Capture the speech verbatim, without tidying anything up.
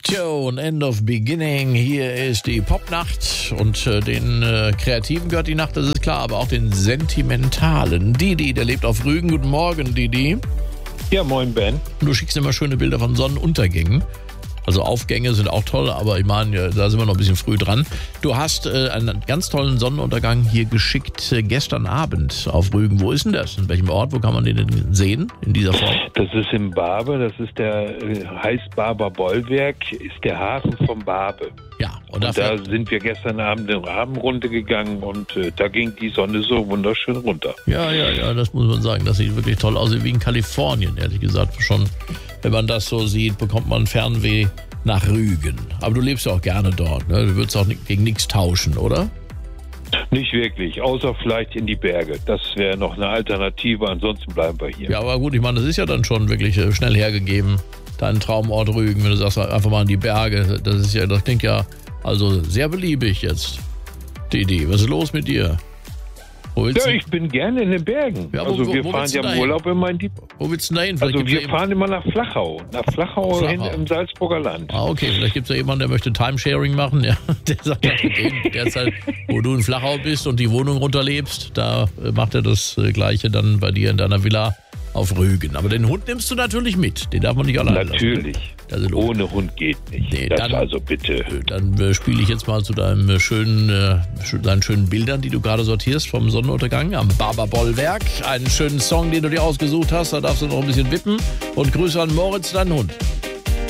Tune, End of Beginning. Hier ist die Popnacht und äh, den äh, Kreativen gehört die Nacht, das ist klar, aber auch den Sentimentalen. Didi, der lebt auf Rügen. Guten Morgen, Didi. Ja, moin, Ben. Du schickst immer schöne Bilder von Sonnenuntergängen. Also Aufgänge sind auch toll, aber ich meine, da sind wir noch ein bisschen früh dran. Du hast äh, einen ganz tollen Sonnenuntergang hier geschickt äh, gestern Abend auf Rügen. Wo ist denn das? In welchem Ort? Wo kann man den denn sehen in dieser Form? Das ist im Barbe, das ist der, äh, heißt Barber Bollwerk, ist der Hafen vom Barbe. Ja, und, Und dafür, da sind wir gestern Abend in Raben runtergegangen und äh, da ging die Sonne so wunderschön runter. ja, ja, ja, das muss man sagen. Das sieht wirklich toll aus, wie in Kalifornien, ehrlich gesagt. Schon, wenn man das so sieht, bekommt man Fernweh nach Rügen. Aber du lebst ja auch gerne dort, ne? Du würdest auch gegen nichts tauschen, oder? Nicht wirklich, außer vielleicht in die Berge. Das wäre noch eine Alternative, ansonsten bleiben wir hier. Ja, aber gut, ich meine, das ist ja dann schon wirklich äh, schnell hergegeben, dein Traumort Rügen, wenn du sagst, einfach mal in die Berge. Das ist ja, das klingt ja also sehr beliebig jetzt. Didi, was ist los mit dir? Wo willst Ja, du, ich bin gerne in den Bergen. Ja, wo- also wo- wir wo fahren willst ja du im da hin? Urlaub immer in die... wo willst du denn da hin? Vielleicht Also gibt's ja wir fahren immer nach Flachau. Nach Flachau, Flachau. hin im Salzburger Land. Ah, okay, vielleicht gibt es ja jemanden, der möchte Timesharing machen. Ja, der sagt, ja, in der Zeit, wo du in Flachau bist und die Wohnung runterlebst, da äh, macht er das äh, Gleiche dann bei dir in deiner Villa auf Rügen. Aber den Hund nimmst du natürlich mit. Den darf man nicht alleine lassen. Natürlich. Das ist logisch. Ohne Hund geht nicht. Nee, das dann- also bitte. Dann äh, spiele ich jetzt mal zu deinem äh, schönen, äh, sch- deinen schönen Bildern, die du gerade sortierst vom Sonnenuntergang am Barber-Bollwerk. Einen schönen Song, den du dir ausgesucht hast. Da darfst du noch ein bisschen wippen. Und Grüße an Moritz, deinen Hund.